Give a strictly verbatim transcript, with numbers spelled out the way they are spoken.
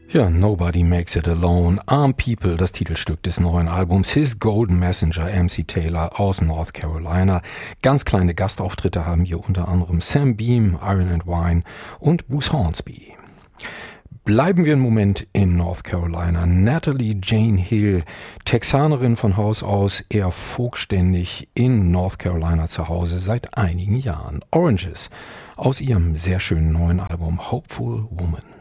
Ja, Nobody Makes It Alone, Arm People, das Titelstück des neuen Albums His Golden Messenger, M C Taylor aus North Carolina. Ganz kleine Gastauftritte haben hier unter anderem Sam Beam, Iron and Wine und Bruce Hornsby. Bleiben wir einen Moment in North Carolina. Natalie Jane Hill, Texanerin von Haus aus, eher folkständig in North Carolina zu Hause seit einigen Jahren. Oranges aus ihrem sehr schönen neuen Album Hopeful Woman.